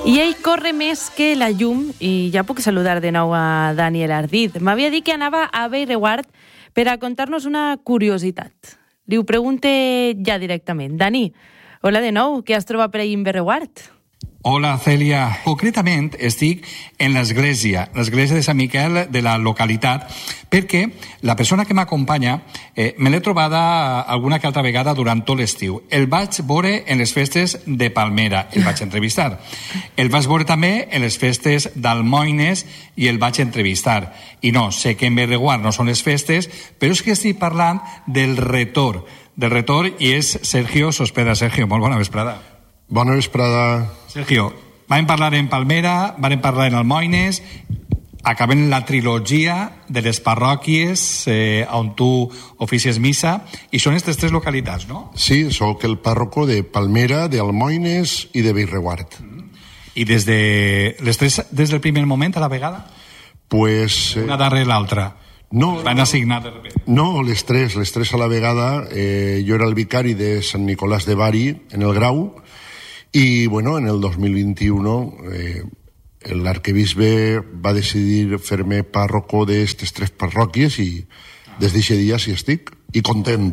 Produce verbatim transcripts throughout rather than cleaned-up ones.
I ell corre més que la llum, i ja puc saludar de nou a Daniel Ardid. M'havia dit que anava a Bellreguard per a contar-nos una curiositat. Li ho pregunte ja directament. Dani, hola de nou, què has trobat per ahí en Bellreguard? Hola, Cèlia. Concretament estic en l'església, l'església de Sant Miquel de la localitat, perquè la persona que m'acompanya eh, me l'he trobada alguna que altra vegada durant tot l'estiu. El vaig veure en les festes de Palmera, el vaig entrevistar. El vaig veure també en les festes d'Almoines i el vaig entrevistar. I no, sé que en Bellreguard no són les festes, però és que estic parlant del retor, del retor, i és Sergio Sospedra. Sergio, molt bona vesprada. Bona vesprada. Sergio, vam parlar en Palmera, vam parlar en Almoines, acabem la trilogia de les parròquies eh, on tu oficies missa, i són aquestes tres localitats, no? Sí, sóc el párroco de Palmera, de Almoines i de Bellreguard. I des de les tres, des del primer moment a la vegada? Pues... Eh, Una darrere l'altra. No, van assignar de repente. No, les tres, les tres a la vegada. Eh, jo era el vicari de Sant Nicolàs de Bari, en el Grau, i, bueno, en el dos mil vint-i-u eh, l'arquebisbe va decidir fer-me párroco d'estes tres parròquies i des d'aquest dia sí estic, i content.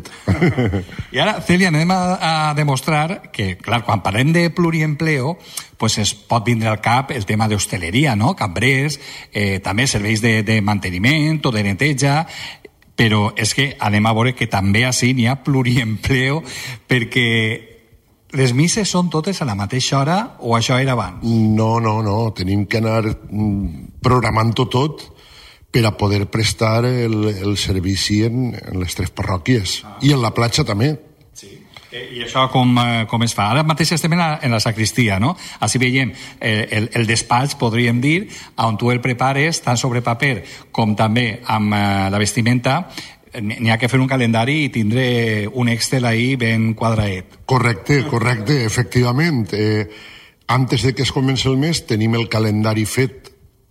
I ara, Cèlia, anem a, a demostrar que, clar, quan parlem de pluriempleo, pues es pot vindre al cap el tema d'hostaleria, no? Cambrers, eh, també serveis de, de manteniment o de neteja, però és que anem a veure que també així n'hi ha pluriempleo, perquè les misses són totes a la mateixa hora o això era abans? No, no, no. Tenim que anar programant-ho tot per a poder prestar el, el servici en, en les tres parròquies. Ah. I en la platja també. Sí. I això com, com es fa? Ara mateix estem en la, en la sacristia, no? Així veiem el, el, el despatx, podríem dir, on tu el prepares tant sobre paper com també amb uh, la vestimenta. N'hi ha que fer un calendari i tindre un Excel ahí ben quadraet. Correcte, correcte, efectivament. Eh, antes de que es comenci el mes tenim el calendari fet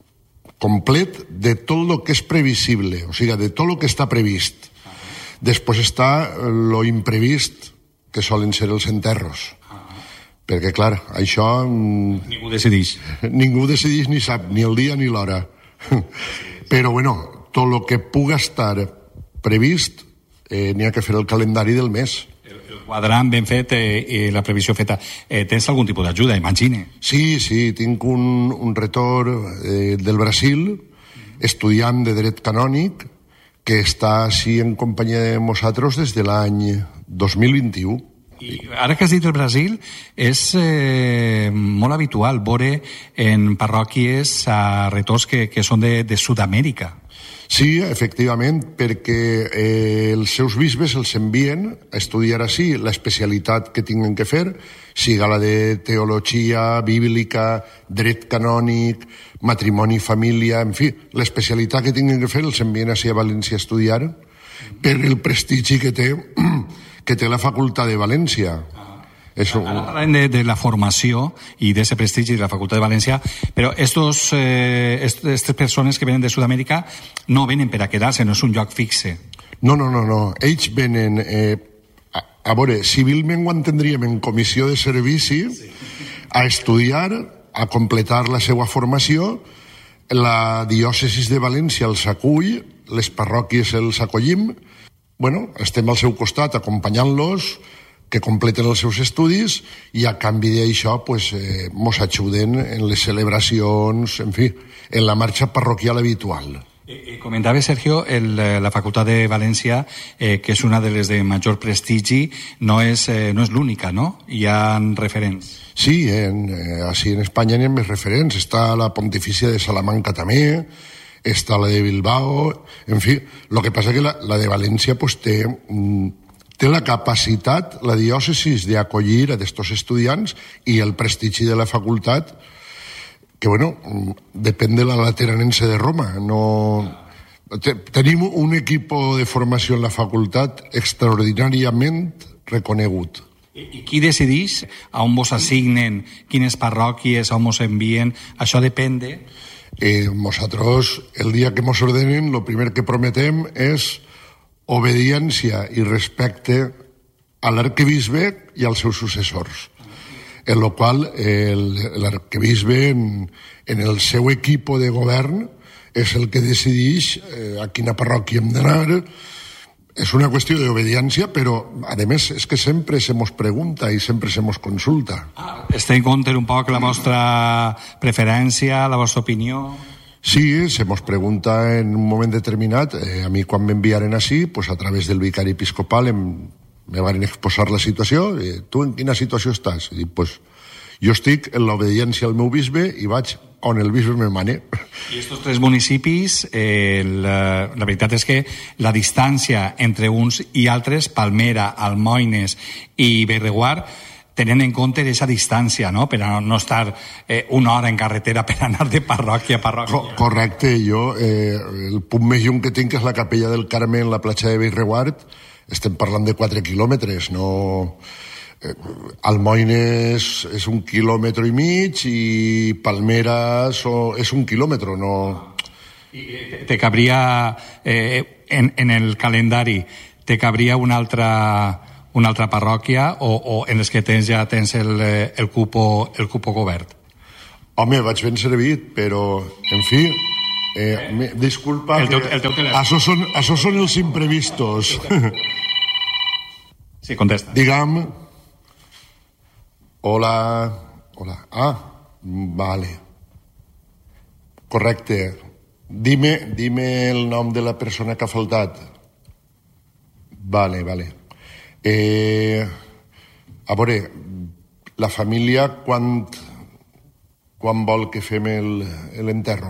complet de tot el que és previsible, o sigui, de tot el que està previst. Després està lo imprevist, que solen ser els enterros. Perquè, clar, això... Ningú decideix. Ningú decideix ni sap, ni el dia ni l'hora. Però, bueno, tot el que puga estar previst, eh, n'hi ha que fer el calendari del mes. El, el quadrant ben fet eh, i la previsió feta. Eh, tens algun tipus d'ajuda, imagine? Sí, sí, tinc un, un retor eh, del Brasil, estudiant de dret canònic, que està així en companyia de nosaltres des de l'any dos mil vint-i-u. I ara que has dit el Brasil, és eh, molt habitual veure en parròquies a retors que, que són de, de Sud-amèrica. Sí, efectivament, perquè eh, els seus bisbes els envien a estudiar així l'especialitat que tinguen que fer, siga la de teologia bíblica, dret canònic, matrimoni i família, en fi, l'especialitat que tinguen que fer els envien així a València a estudiar per el prestigi que té, que té la facultat de València. Eso. Ara parlem de, de la formació i d'aquest prestigi de la Facultat de València, però estos, eh, estas persones que venen de Sud-amèrica no venen per a quedar-se, no és un lloc fixe. No, no, no, no. Ells venen... Eh, a, a veure, civilment ho entendríem en comissió de servici, sí, a estudiar, a completar la seva formació. La diòcesis de València els acull, les parròquies els acollim. Bueno, estem al seu costat acompanyant-los, que completen els seus estudis, i a canvi d'això pues, eh, mos ajuden en les celebracions, en fi, en la marxa parroquial habitual. Eh, comentava, Sergio, el, la Facultat de València, eh, que és una de les de major prestigi, no és, eh, no és l'única, no? Hi ha referents. Sí, en, eh, així en Espanya n'hi ha més referents. Està la Pontifícia de Salamanca també, està la de Bilbao, en fi, el que passa que la, la de València pues, té... Mm, té la capacitat, la diòcesis, d'acollir a aquests estudiants i el prestigi de la facultat, que, bueno, depèn de la Lateranense de Roma. No... Tenim un equip de formació en la facultat extraordinàriament reconegut. I qui decideix a on vos assignen, quines parròquies, a on vos envien? Això depèn de... Eh, nosaltres, el dia que mos ordenen, el primer que prometem és obediència i respecte a l'arquebisbe i als seus successors. en lo qual l'arquebisbe en, en el seu equip de govern és el que decideix eh, a quina parròquia hem d'anar. És una qüestió d'obediència, però, a més, és que sempre se mos pregunta i sempre se mos consulta. Ah, està en compte un poc la vostra preferència, la vostra opinió? Sí, se mos pregunta en un moment determinat. Eh, a mi, quan m'enviaren així, pues, a través del vicari episcopal, em, me van exposar la situació. Eh, tu en quina situació estàs? I dic, pues, jo estic en l'obediència al meu bisbe i vaig on el bisbe me mane. I estos tres municipis, eh, la, la veritat és que la distància entre uns i altres, Palmera, Almoines i Bellreguard, tenen en compte aquesta distància, no?, per a no estar eh, una hora en carretera per anar de parròquia a parròquia. Co correcte, jo, eh, el punt més lluny que tinc és la Capella del Carme en la platja de Bellreguard. Estem parlant de quatre quilòmetres, no... Eh, Almoines és un quilòmetre i mig i Palmera so, és un quilòmetre, no... I te cabria, eh, en, en el calendari, te cabria una altra, una altra parròquia o, o en les que tens ja tens el, el, cupo, el cupo cobert? Home, vaig ben servit, però, en fi... Eh, me, disculpa, el teu, el teu telèfon. Això són, això són els imprevistos. Sí, contesta. Digue'm... Hola... Hola. Ah, vale. Correcte. Dime, dime el nom de la persona que ha faltat. Vale, vale. Eh, a veure, la família, quan, quan vol que fem l'enterro?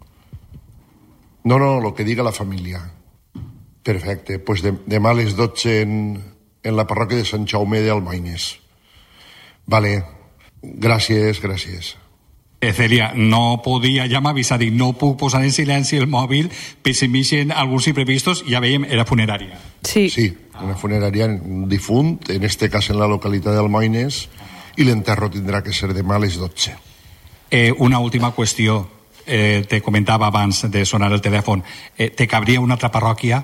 No, no, el que diga la família. Perfecte. Pues de, demà a les dotze en, en la parròquia de Sant Jaume d'Almoines. Vale. Gràcies, gràcies. Eh, Celia, no podia, ja m'ha avisat, dic, no puc posar en silenci el mòbil, per si m'ixen alguns imprevistos, ja veiem, era funerària. Sí. Sí, una funerària, un difunt, en este cas en la localitat d'Almoines, i l'enterro tindrà que ser demà a les dotze. Eh, una última qüestió. Eh, te comentava abans de sonar el telèfon. Eh, te cabria una altra parròquia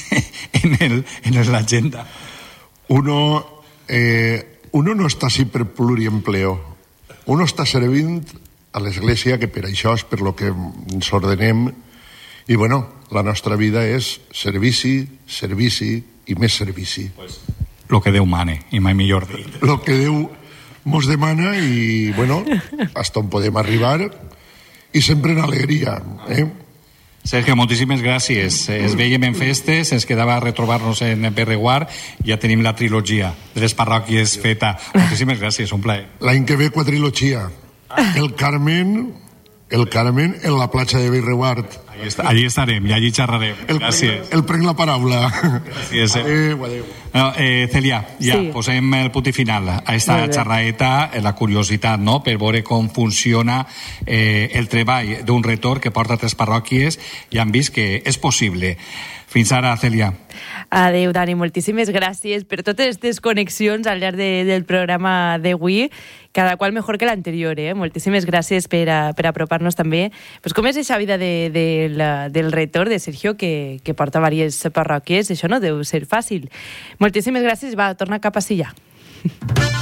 en l'agenda? Uno... Eh, Uno no està així per pluriempleo. Uno està servint a l'Església, que per això és per lo que ens ordenem. I, bueno, la nostra vida és servici, servici i més servici. Pues, lo que Déu mane, i mai millor dit. Lo que Déu mos demana i, bueno, hasta on podem arribar i sempre en alegria, eh? Sergio, moltíssimes gràcies. Es veiem en festes, ens quedava retrobar-nos en Bellreguard, ja tenim la trilogia de les parròquies feta. Moltíssimes gràcies, un plaer. L'any que ve quadrilogia. El Carmen, el Carmen en la platja de Bellreguard. Allí, est allí estarem i allí xerrarem. El gràcies. Prenc, el prenc la paraula. Gràcies. Eh? Adéu, adéu. No, eh, Celia, ja sí. Posem el punt i final a esta xerraeta, la curiositat, no?, per veure com funciona eh, el treball d'un retor que porta tres parròquies i han vist que és possible. Fins ara, Celia. Adéu, Dani, moltíssimes gràcies per totes aquestes connexions al llarg de, del programa d'avui, cada qual millor que l'anterior, eh? Moltíssimes gràcies per, a, per apropar-nos també pues, com és aquesta vida de, de la, del retor de Sergio, que, que porta diverses parròquies. Això no deu ser fàcil. Moltíssimes gràcies, va, torna cap a Silla.